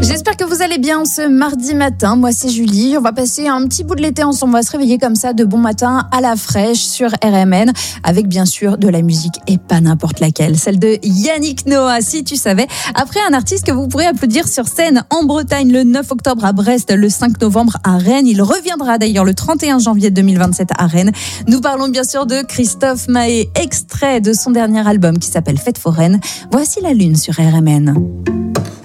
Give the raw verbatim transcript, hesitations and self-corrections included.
J'espère que vous allez bien ce mardi matin. Moi, c'est Julie. On va passer un petit bout de l'été ensemble. On va se réveiller comme ça de bon matin à la fraîche sur R M N avec bien sûr de la musique et pas n'importe laquelle. Celle de Yannick Noah, si tu savais. Après, un artiste que vous pourrez applaudir sur scène en Bretagne le neuf octobre à Brest, le cinq novembre à Rennes. Il reviendra d'ailleurs le trente et un janvier deux mille vingt-sept à Rennes. Nous parlons bien sûr de Christophe Maé, extrait de son dernier album qui s'appelle Fête foraine. Voici la lune sur R M N.